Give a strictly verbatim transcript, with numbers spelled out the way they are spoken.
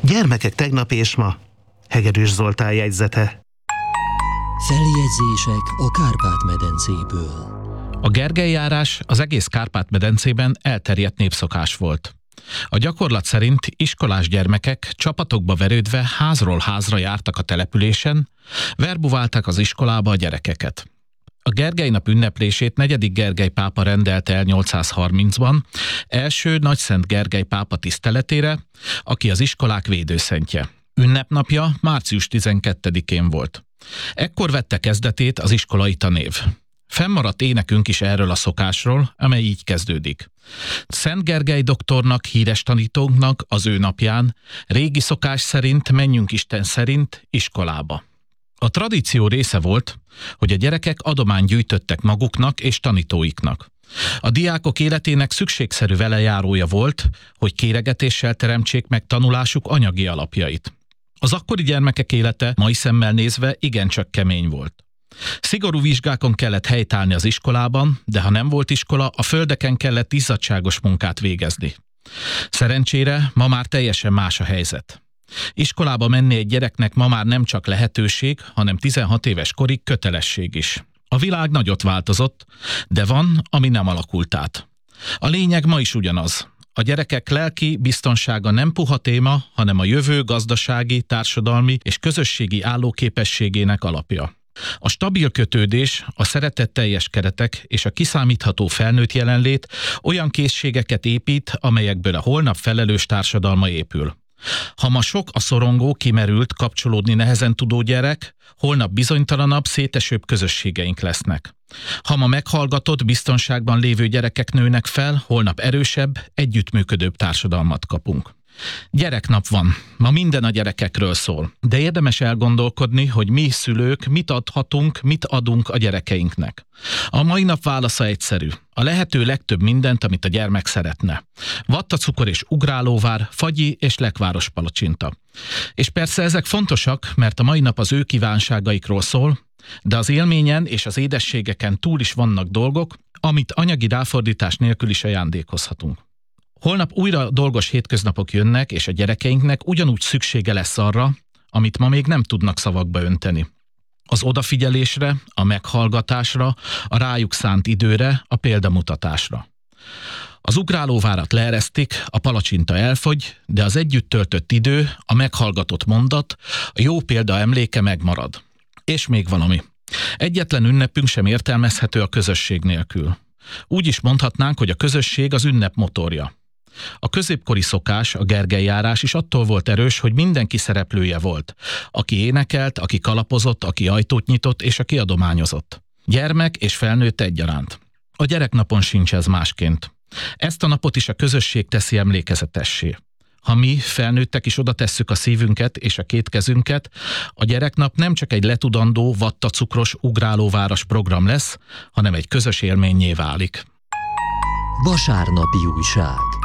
Gyermekek tegnap és ma. Hegedűs Zoltán jegyzete. Feljegyzések a Kárpát-medencéből. A Gergely-járás az egész Kárpát-medencében elterjedt népszokás volt. A gyakorlat szerint iskolás gyermekek csapatokba verődve házról házra jártak a településen, verbuválták az iskolába a gyerekeket. A Gergely nap ünneplését negyedik Gergely pápa rendelte el nyolcszázharmincban, első Nagyszent Gergely pápa tiszteletére, aki az iskolák védőszentje. Ünnepnapja március tizenkettedikén volt. Ekkor vette kezdetét az iskolai tanév. Fennmaradt énekünk is erről a szokásról, amely így kezdődik. Szent Gergely doktornak, híres tanítónknak az ő napján, régi szokás szerint, menjünk Isten szerint iskolába. A tradíció része volt, hogy a gyerekek adományt gyűjtöttek maguknak és tanítóiknak. A diákok életének szükségszerű velejárója volt, hogy kéregetéssel teremtsék meg tanulásuk anyagi alapjait. Az akkori gyermekek élete mai szemmel nézve igencsak kemény volt. Szigorú vizsgákon kellett helytállni az iskolában, de ha nem volt iskola, a földeken kellett izzadságos munkát végezni. Szerencsére ma már teljesen más a helyzet. Iskolába menni egy gyereknek ma már nem csak lehetőség, hanem tizenhat éves korig kötelesség is. A világ nagyot változott, de van, ami nem alakult át. A lényeg ma is ugyanaz. A gyerekek lelki biztonsága nem puha téma, hanem a jövő gazdasági, társadalmi és közösségi állóképességének alapja. A stabil kötődés, a szeretetteljes keretek és a kiszámítható felnőtt jelenlét olyan készségeket épít, amelyekből a holnap felelős társadalma épül. Ha ma sok a szorongó, kimerült, kapcsolódni nehezen tudó gyerek, holnap bizonytalanabb, szétesőbb közösségeink lesznek. Ha ma meghallgatott, biztonságban lévő gyerekek nőnek fel, holnap erősebb, együttműködőbb társadalmat kapunk. Gyereknap van. Ma minden a gyerekekről szól. De érdemes elgondolkodni, hogy mi szülők mit adhatunk, mit adunk a gyerekeinknek. A mai nap válasza egyszerű. A lehető legtöbb mindent, amit a gyermek szeretne. Vattacukor és ugrálóvár, fagyi és lekváros palacsinta. És persze ezek fontosak, mert a mai nap az ő kívánságaikról szól, de az élményen és az édességeken túl is vannak dolgok, amit anyagi ráfordítás nélkül is ajándékozhatunk. Holnap újra dolgos hétköznapok jönnek, és a gyerekeinknek ugyanúgy szüksége lesz arra, amit ma még nem tudnak szavakba önteni. Az odafigyelésre, a meghallgatásra, a rájuk szánt időre, a példamutatásra. Az ugrálóvárat leeresztik, a palacsinta elfogy, de az együtt töltött idő, a meghallgatott mondat, a jó példa emléke megmarad. És még valami. Egyetlen ünnepünk sem értelmezhető a közösség nélkül. Úgy is mondhatnánk, hogy a közösség az ünnep motorja. A középkori szokás, a Gergely-járás is attól volt erős, hogy mindenki szereplője volt. Aki énekelt, aki kalapozott, aki ajtót nyitott és aki adományozott. Gyermek és felnőtt egyaránt. A gyereknapon sincs ez másként. Ezt a napot is a közösség teszi emlékezetessé. Ha mi, felnőttek is oda tesszük a szívünket és a két kezünket, a gyereknap nem csak egy letudandó, vattacukros, ugrálóváras program lesz, hanem egy közös élménnyé válik. Vasárnapi újság.